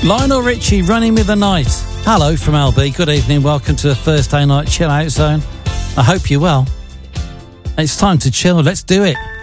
Lionel Richie, Running with the Night. Hello from LB. Good evening. Welcome to the Thursday night chill out zone. I hope you're well. It's time to chill. Let's do it.